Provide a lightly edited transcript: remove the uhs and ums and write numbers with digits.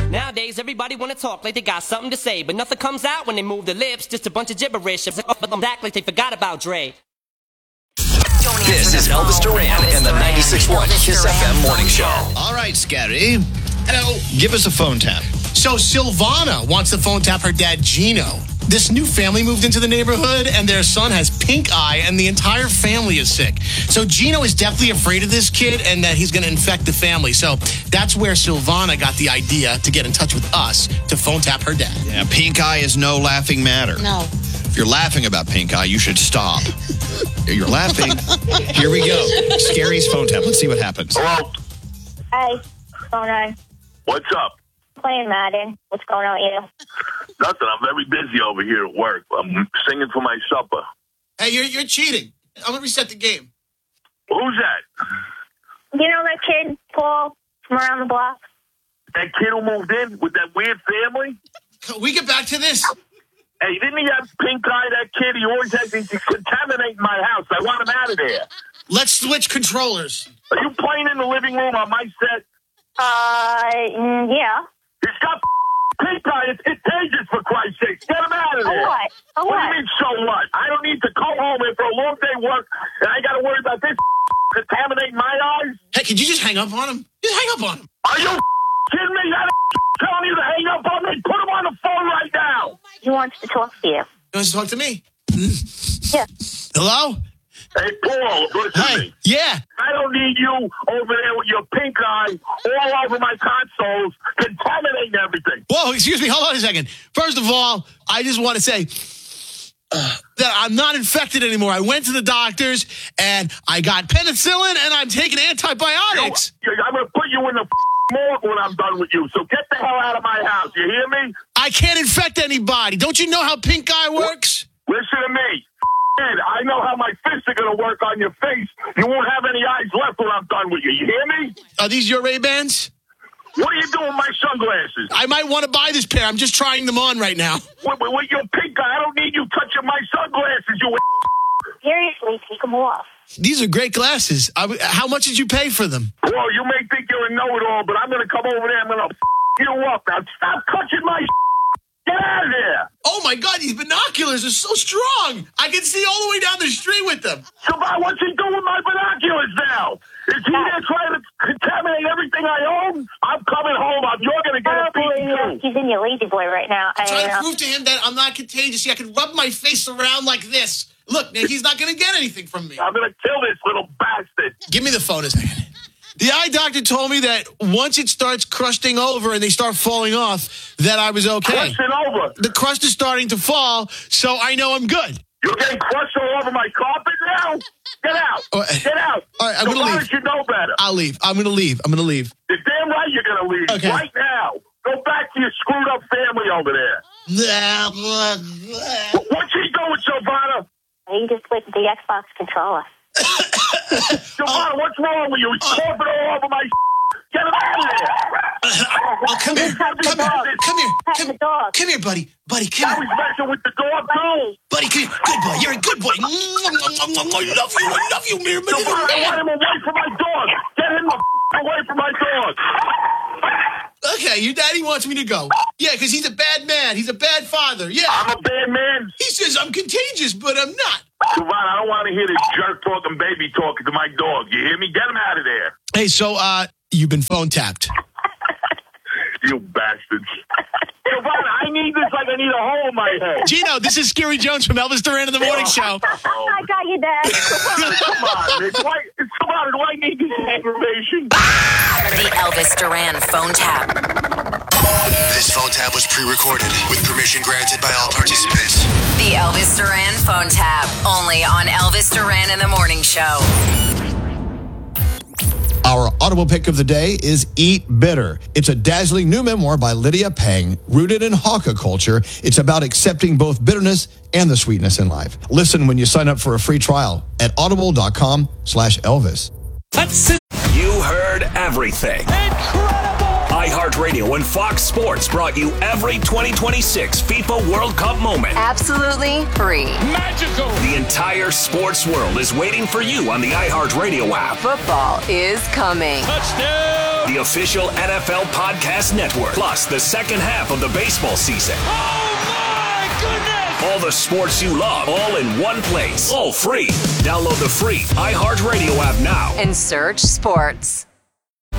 Nowadays, everybody wanna talk like they got something to say, but nothing comes out when they move their lips. Just a bunch of gibberish. But them act like they forgot about Dre. This is Elvis Duran and the 96.1 Kiss FM Morning Show. All right, Scary. Hello. Give us a phone tap. So Silvana wants to phone tap her dad, Gino. This new family moved into the neighborhood, and their son has pink eye, and the entire family is sick. So Gino is definitely afraid of this kid and that he's going to infect the family. So that's where Silvana got the idea to get in touch with us to phone tap her dad. Yeah, pink eye is no laughing matter. No. If you're laughing about pink eye, you should stop. You're laughing. Here we go. Scary's phone tap. Let's see what happens. Hello. Hey, what's going on? What's up? Playing Madden. What's going on with you? Nothing. I'm very busy over here at work. I'm singing for my supper. Hey, you're cheating. I'm going to reset the game. Who's that? You know that kid, Paul, from around the block? That kid who moved in with that weird family? Can we get back to this? Hey, didn't he have pink eye, that kid? He always has he's contaminating my house. I want him out of there. Let's switch controllers. Are you playing in the living room on my set? Yeah. He's got pink eye. It's contagious, for Christ's sake. Get him out of there. What? What do you mean, so what? I don't need to come home after a long day work, and I got to worry about this contaminating my eyes? Hey, could you just hang up on him? Just hang up on him. Are you kidding me? That telling you to hang up on me? Put him on the phone right now. He wants to talk to you. He wants to talk to me? Yeah. Hello? Hey, Paul, listen to me. Yeah. I don't need you over there with your pink eye all over my consoles, contaminating everything. Whoa, excuse me. Hold on a second. First of all, I just want to say that I'm not infected anymore. I went to the doctors, and I got penicillin, and I'm taking antibiotics. I'm going to put you in the morgue when I'm done with you, so get the hell out of my house. You hear me? I can't infect anybody. Don't you know how pink eye works? Listen to me. I know how my fists are going to work on your face. You won't have any eyes left when I'm done with you. You hear me? Are these your Ray-Bans? What are you doing with my sunglasses? I might want to buy this pair. I'm just trying them on right now. With your pink eye, I don't need you touching my sunglasses, you Seriously, take them off. These are great glasses. How much did you pay for them? Well, you may think you're a know-it-all, but I'm going to come over there and I'm going to you up. Now, stop touching my Get out of here! Oh, my God, these binoculars are so strong. I can see all the way down the street with them. Shabbat, what's he doing with my binoculars now? Is he there trying to contaminate everything I own? I'm coming home. You're going to get a beating, too. He's in your lazy boy right now. I'm trying to prove to him that I'm not contagious. See, I can rub my face around like this. Look, Nick, he's not going to get anything from me. I'm going to kill this little bastard. Give me the phone a second. The eye doctor told me that once it starts crusting over and they start falling off, that I was okay. Crusting over? The crust is starting to fall, so I know I'm good. You're getting crushed all over my carpet now? Get out. Get out. All right, I'm going to leave. Why don't you know better? I'll leave. I'm going to leave. You're damn right you're going to leave. Okay. Right now. Go back to your screwed up family over there. What's he doing, Silvana? He just with the Xbox controller. Silvana, what's wrong with you? He's coughing all over my Get him out of there. Oh, come here. Come here, buddy. Buddy, come Now here. he's messing with the dog, too. Buddy, come here. Good boy. You're a good boy. I love you, man. Silvana, I want him away from my dog. Get him away from my dog. Okay, your daddy wants me to go. Yeah, because he's a bad man. He's a bad father. Yeah. I'm a bad man. He says I'm contagious, but I'm not. Silvana, I don't want to hear this jerk talking baby talking to my dog. You hear me? Get him out of there. Hey, so, you've been phone tapped. You bastards. Silvana, I need this like I need a hole in my head. Gino, this is Scary Jones from Elvis Duran in the Morning Show. I got you, Dad. Come on, Nick. Silvana, do I need this information? The Elvis Duran phone tap. This phone tap was pre-recorded with permission granted by all participants. The Elvis Duran phone tap. Only on Elvis Duran in the Morning Show. Our audible pick of the day is Eat Bitter. It's a dazzling new memoir by Lydia Pang, rooted in Hakka culture. It's about accepting both bitterness and the sweetness in life. Listen when you sign up for a free trial at audible.com/Elvis. You heard everything. iHeartRadio and Fox Sports brought you every 2026 FIFA World Cup moment. Absolutely free. Magical. The entire sports world is waiting for you on the iHeartRadio app. Football is coming. Touchdown. the official NFL podcast network, plus the second half of the baseball season. Oh, my goodness! All the sports you love, all in one place, all free. Download the free iHeartRadio app now And search sports.